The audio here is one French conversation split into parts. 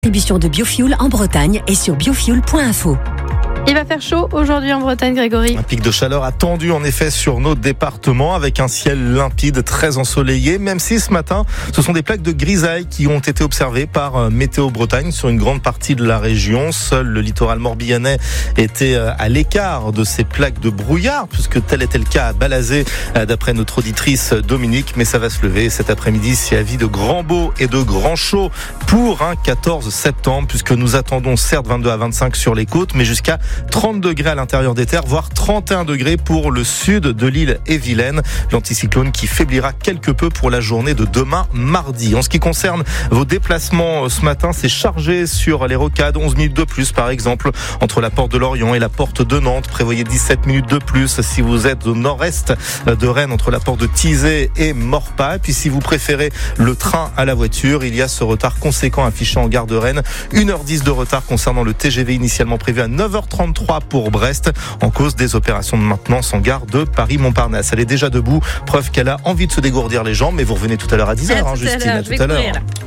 Distribution de biofuel en Bretagne et sur biofuel.info. Il va faire chaud aujourd'hui en Bretagne, Grégory. Un pic de chaleur attendu en effet sur nos départements avec un ciel limpide, très ensoleillé, même si ce matin, ce sont des plaques de grisaille qui ont été observées par Météo Bretagne sur une grande partie de la région. Seul le littoral morbihanais était à l'écart de ces plaques de brouillard, puisque tel était le cas à Balazé, d'après notre auditrice Dominique. Mais ça va se lever cet après-midi, c'est avis de grand beau et de grand chaud pour un 14 septembre, puisque nous attendons certes 22 à 25 sur les côtes, mais jusqu'à 30 degrés à l'intérieur des terres, voire 31 degrés pour le sud de l'île et Vilaine. L'anticyclone qui faiblira quelque peu pour la journée de demain mardi. En ce qui concerne vos déplacements ce matin, c'est chargé sur les rocades, 11 minutes de plus par exemple, entre la porte de Lorient et la porte de Nantes. Prévoyez 17 minutes de plus si vous êtes au nord-est de Rennes, entre la porte de Thizay et Morpas. Et puis si vous préférez le train à la voiture, il y a ce retard conséquent affiché en gare de Rennes. 1h10 de retard concernant le TGV initialement prévu à 9h33 pour Brest, en cause des opérations de maintenance en gare de Paris-Montparnasse. Elle est déjà debout, preuve qu'elle a envie de se dégourdir les jambes, mais vous revenez tout à l'heure à 10h, Justine, à tout à l'heure.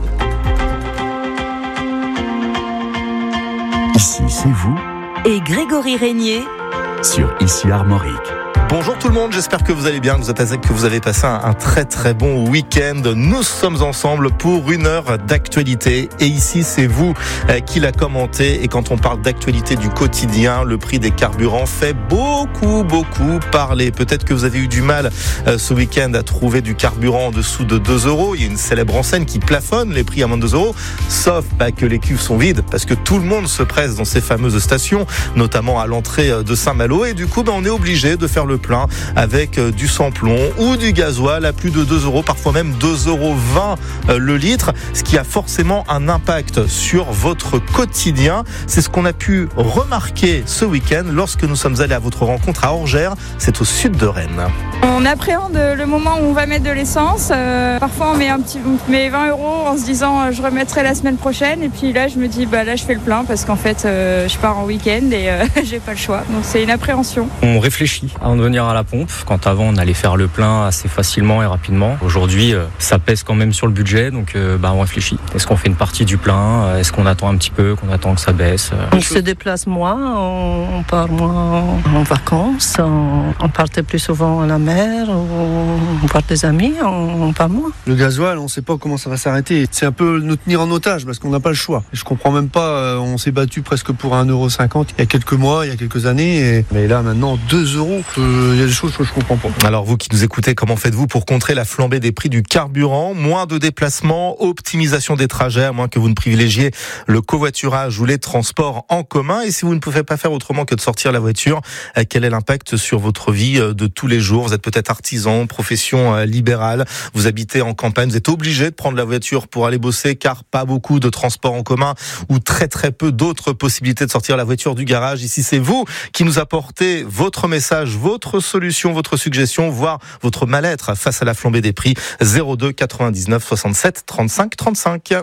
Ici, c'est vous Et Grégory Régnier sur Ici Armorique. Bonjour tout le monde, j'espère que vous allez bien, que vous avez passé un très très bon week-end. Nous sommes ensemble pour une heure d'actualité et ici c'est vous qui l'a commenté. Et quand on parle d'actualité du quotidien, le prix des carburants fait beaucoup parler. Peut-être que vous avez eu du mal ce week-end à trouver du carburant en dessous de 2 €. Il y a une célèbre enseigne qui plafonne les prix à moins de 2 €, sauf que les cuves sont vides parce que tout le monde se presse dans ces fameuses stations, notamment à l'entrée de Saint-Malo. Et du coup on est obligé de faire le plein avec du sans-plomb ou du gasoil à plus de 2 €, parfois même 2,20 € le litre, ce qui a forcément un impact sur votre quotidien. C'est ce qu'on a pu remarquer ce week-end lorsque nous sommes allés à votre rencontre à Orgères, c'est au sud de Rennes. On appréhende le moment où on va mettre de l'essence. Parfois on met 20 € en se disant je remettrai la semaine prochaine, et puis là je me dis là je fais le plein parce qu'en fait je pars en week-end et j'ai pas le choix, donc c'est une appréhension. On réfléchit avant de venir à la pompe, quand avant on allait faire le plein assez facilement et rapidement. Aujourd'hui ça pèse quand même sur le budget, donc on réfléchit. Est-ce qu'on fait une partie du plein? Est-ce qu'on attend un petit peu, qu'on attend que ça baisse? On se déplace moins, on part moins en vacances, on partait plus souvent à la mer, on part des amis, on part moins. Le gasoil, on ne sait pas comment ça va s'arrêter. C'est un peu nous tenir en otage parce qu'on n'a pas le choix. Je comprends même pas, on s'est battu presque pour 1,50 € il y a quelques mois, il y a quelques années, mais là maintenant 2 €, il y a des choses que je comprends pas. Alors vous qui nous écoutez, comment faites-vous pour contrer la flambée des prix du carburant? Moins de déplacements, optimisation des trajets, à moins que vous ne privilégiez le covoiturage ou les transports en commun. Et si vous ne pouvez pas faire autrement que de sortir la voiture, quel est l'impact sur votre vie de tous les jours? Vous êtes peut-être artisan, profession libérale, vous habitez en campagne, vous êtes obligé de prendre la voiture pour aller bosser car pas beaucoup de transports en commun ou très peu d'autres possibilités de sortir la voiture du garage. Ici c'est vous qui nous apportez votre message, votre solution, votre suggestion, voire votre mal-être face à la flambée des prix. 02 99 67 35 35.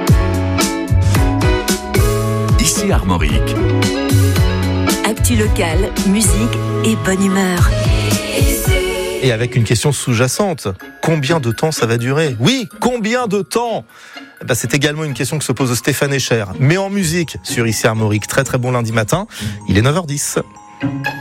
Ici Armorique. Actu locale, musique et bonne humeur. Et avec une question sous-jacente, combien de temps ça va durer? Oui, combien de temps? C'est également une question que se pose Stéphane Echer, mais en musique sur Ici Armorique. Très bon lundi matin, il est 9h10.